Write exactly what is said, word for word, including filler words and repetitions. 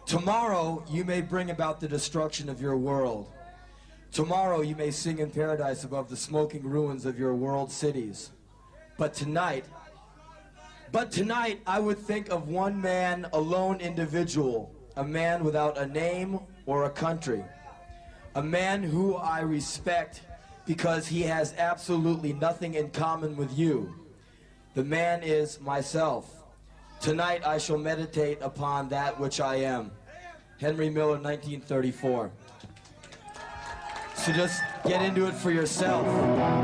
Tomorrow, you may bring about the destruction of your world. Tomorrow, you may sing in paradise above the smoking ruins of your world cities. But tonight, but tonight, I would think of one man, a lone individual, a man without a name or a country. A man who I respect because he has absolutely nothing in common with you. The man is myself. Tonight I shall meditate upon that which I am. Henry Miller, nineteen thirty-four. So just get into it for yourself.